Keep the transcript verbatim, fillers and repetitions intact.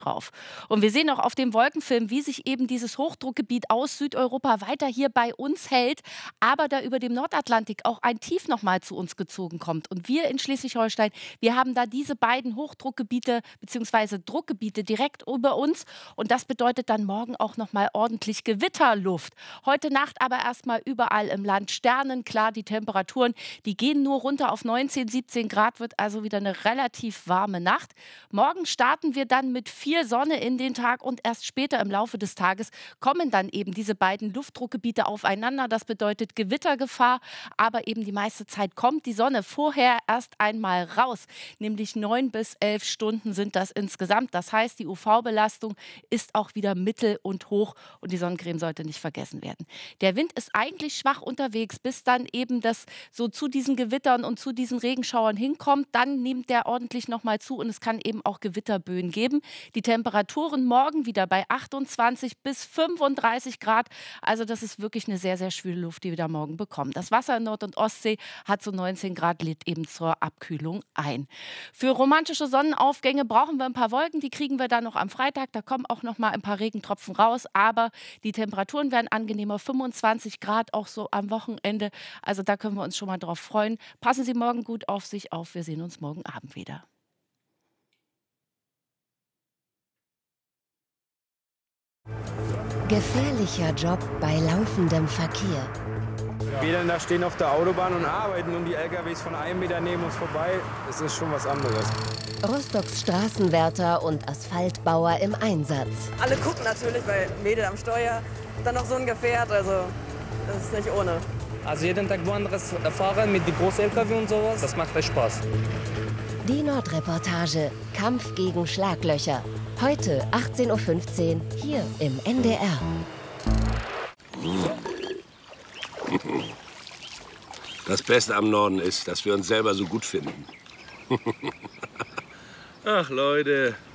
drauf. Und wir sehen auch auf dem Wolkenfilm, wie sich eben dieses Hochdruckgebiet aus Südeuropa weiter hier bei uns hält, aber da über dem Nordatlantik auch ein Tief noch mal zu uns gezogen kommt. Und wir in Schleswig-Holstein, wir haben da diese beiden Hochdruckgebiete bzw. Druckgebiete direkt über uns. Und das bedeutet dann morgen auch noch mal ordentlich Gewitterluft. Heute Nacht aber erstmal überall im Land sternenklar. Die Temperaturen, die gehen nur runter auf neunzehn, siebzehn Grad, wird also wieder eine relativ warme Nacht. Morgen starten wir dann mit viel Sonne in den Tag und erst später im Laufe des Tages kommen dann eben diese beiden Luftdruckgebiete aufeinander. Das bedeutet Gewittergefahr, aber eben die meiste Zeit kommt die Sonne vorher erst einmal raus. Nämlich neun bis elf Stunden sind das insgesamt. Das heißt, die U V-Belastung ist auch wieder mittel und hoch und die Sonnencreme sollte nicht vergessen werden. Der Wind ist eigentlich schwach unterwegs, bis dann eben das so zu diesen Gewittern und zu diesen Regenschauern hinkommt. Dann nimmt der ordentlich noch mal zu und es kann eben auch Gewitterböen geben. Die Temperaturen morgen wieder bei achtundzwanzig bis fünfunddreißig Grad. Also das ist wirklich eine sehr, sehr schwüle Luft, die wir da morgen bekommen. Das Wasser in Nord- und Ostsee hat so neunzehn Grad, lädt eben zur Abkühlung ein. Für romantische Sonnenaufgänge brauchen wir ein paar Wolken. Die kriegen wir dann noch am Freitag. Da kommen auch noch mal ein paar Regentropfen raus. Aber die Temperaturen werden angenehmer. fünfundzwanzig Grad auch so am Wochenende. Also da können wir uns schon mal drauf freuen. Passen Sie morgen gut auf sich auf. Wir sehen uns morgen Abend wieder. Gefährlicher Job bei laufendem Verkehr. Wir dann da stehen auf der Autobahn und arbeiten und die L K Ws von einem Meter neben uns vorbei. Das ist schon was anderes. Rostocks Straßenwärter und Asphaltbauer im Einsatz. Alle gucken natürlich, weil Mädel am Steuer, dann noch so ein Gefährt, also das ist nicht ohne. Also jeden Tag woanders fahren mit den großen L K W und sowas, das macht echt Spaß. Die Nordreportage Kampf gegen Schlaglöcher. Heute achtzehn Uhr fünfzehn hier im N D R. Das Beste am Norden ist, dass wir uns selber so gut finden. Ach Leute,